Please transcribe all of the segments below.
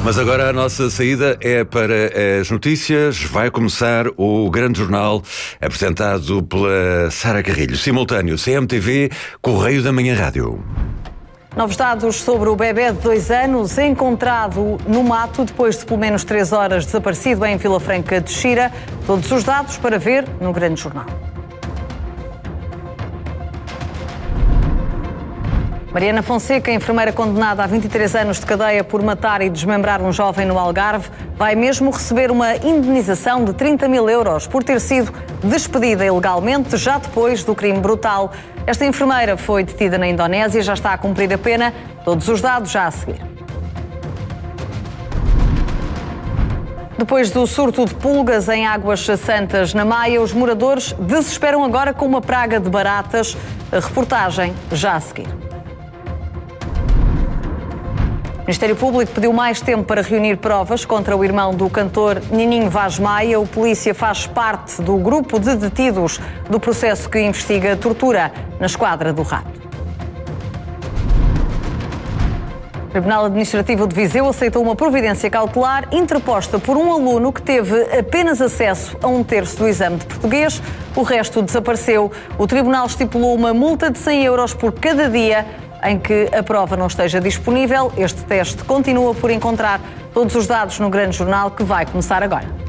Mas agora a nossa saída é para as notícias. Vai começar o Grande Jornal, apresentado pela Sara Carrilho. Simultâneo, CMTV, Correio da Manhã Rádio. Novos dados sobre o bebê de 2 anos encontrado no mato depois de pelo menos 3 horas desaparecido em Vila Franca de Xira. Todos os dados para ver no Grande Jornal. Mariana Fonseca, enfermeira condenada a 23 anos de cadeia por matar e desmembrar um jovem no Algarve, vai mesmo receber uma indenização de 30 mil euros por ter sido despedida ilegalmente já depois do crime brutal. Esta enfermeira foi detida na Indonésia e já está a cumprir a pena. Todos os dados já a seguir. Depois do surto de pulgas em Águas Santas, na Maia, os moradores desesperam agora com uma praga de baratas. A reportagem já a seguir. O Ministério Público pediu mais tempo para reunir provas contra o irmão do cantor Nininho Vaz Maia. O polícia faz parte do grupo de detidos do processo que investiga a tortura na Esquadra do Rato. O Tribunal Administrativo de Viseu aceitou uma providência cautelar interposta por um aluno que teve apenas acesso a 1/3 do exame de português. O resto desapareceu. O Tribunal estipulou uma multa de 100 euros por cada dia em que a prova não esteja disponível. Este teste continua por encontrar. Todos os dados no Grande Jornal, que vai começar agora.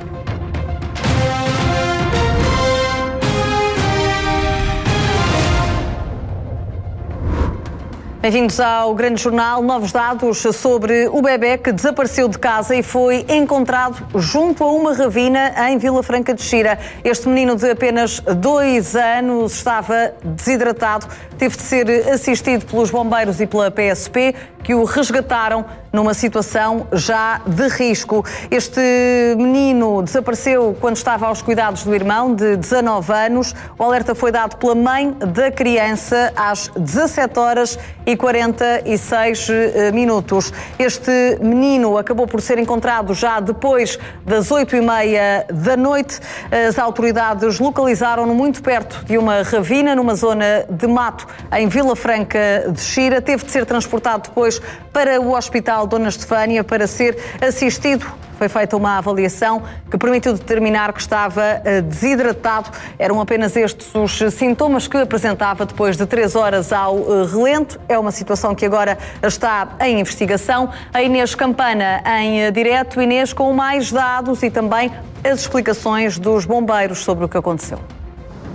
Bem-vindos ao Grande Jornal. Novos dados sobre o bebê que desapareceu de casa e foi encontrado junto a uma ravina em Vila Franca de Xira. Este menino de apenas 2 anos estava desidratado, teve de ser assistido pelos bombeiros e pela PSP, que o resgataram numa situação já de risco. Este menino desapareceu quando estava aos cuidados do irmão, de 19 anos. O alerta foi dado pela mãe da criança às 17h46. Este menino acabou por ser encontrado já depois das 8h30 da noite. As autoridades localizaram-no muito perto de uma ravina, numa zona de mato em Vila Franca de Xira. Teve de ser transportado depois para o Hospital Dona Estefânia para ser assistido. Foi feita uma avaliação que permitiu determinar que estava desidratado. Eram apenas estes os sintomas que apresentava depois de 3 horas ao relento. É uma situação que agora está em investigação. A Inês Campana em direto. Inês, com mais dados e também as explicações dos bombeiros sobre o que aconteceu.